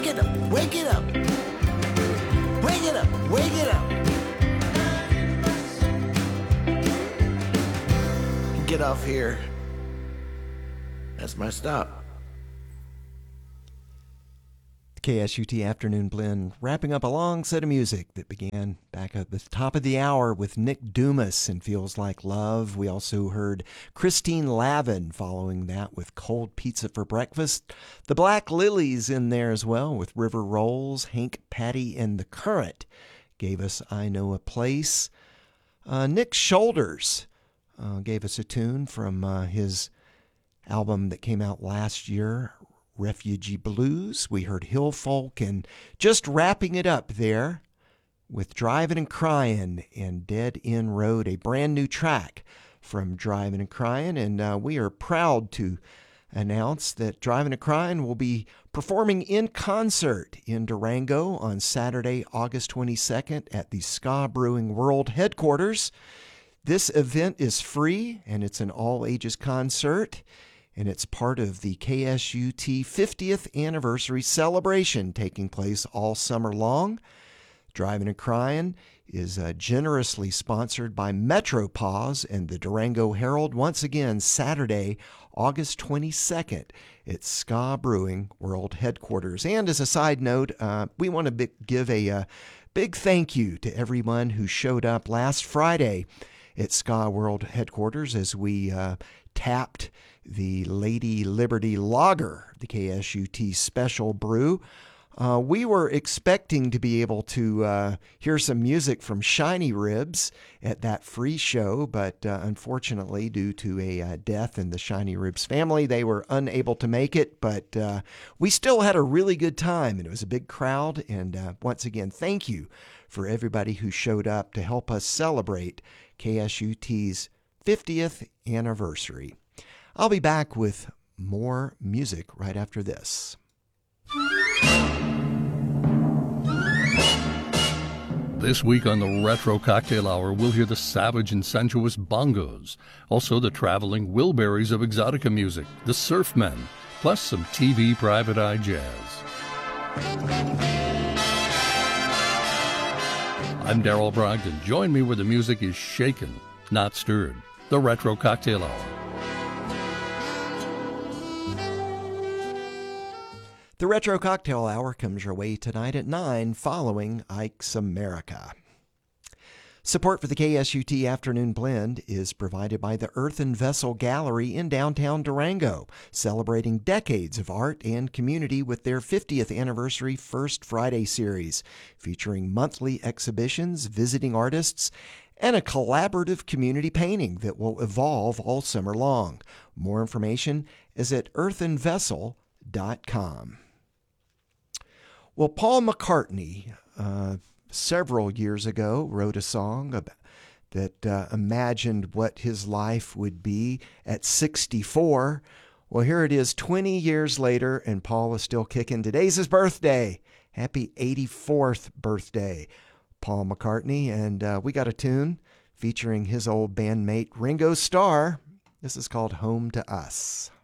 it up, wake it up. Wake it up, wake it up. Get off here. That's my stop. KSUT Afternoon Blend, wrapping up a long set of music that began back at the top of the hour with Nick Dumas and Feels Like Love. We also heard Christine Lavin following that with Cold Pizza for Breakfast. The Black Lilies in there as well with River Rolls. Hank Patty and the Current gave us I Know a Place. Nick Shoulders gave us a tune from his album that came out last year, Refugee Blues. We heard Hill Folk, and just wrapping it up there with Driving and Crying and Dead End Road, a brand new track from Driving and Crying. And we are proud to announce that Driving and Crying will be performing in concert in Durango on Saturday, August 22nd at the Ska Brewing World Headquarters. This event is free, and it's an all-ages concert, and it's part of the KSUT 50th anniversary celebration taking place all summer long. Driving and Crying is generously sponsored by MetroPause and the Durango Herald. Once again, Saturday, August 22nd at Ska Brewing World Headquarters. And as a side note, we want to give a big thank you to everyone who showed up last Friday at Ska World Headquarters as we tapped the Lady Liberty Lager, the KSUT special brew. We were expecting to be able to hear some music from Shiny Ribs at that free show, but unfortunately, due to a death in the Shiny Ribs family, they were unable to make it. But we still had a really good time, and it was a big crowd. And once again, thank you for everybody who showed up to help us celebrate KSUT's 50th anniversary. I'll be back with more music right after this. This week on the Retro Cocktail Hour, we'll hear the savage and sensuous bongos, also the traveling Wilburys of exotica music, the Surfmen, plus some TV private eye jazz. I'm Darrell Brogdon. Join me where the music is shaken, not stirred. The Retro Cocktail Hour. The Retro Cocktail Hour comes your way tonight at 9 following Ike's America. Support for the KSUT Afternoon Blend is provided by the Earthen Vessel Gallery in downtown Durango, celebrating decades of art and community with their 50th anniversary First Friday series, featuring monthly exhibitions, visiting artists, and a collaborative community painting that will evolve all summer long. More information is at earthenvessel.com. Well, Paul McCartney, several years ago, wrote a song that imagined what his life would be at 64. Well, here it is 20 years later, and Paul is still kicking. Today's his birthday. Happy 84th birthday, Paul McCartney. And we got a tune featuring his old bandmate Ringo Starr. This is called Home to Us.